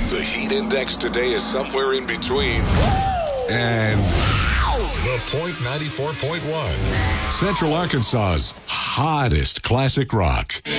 The heat index today is somewhere in between. And the Point 94.1, Central Arkansas's hottest classic rock.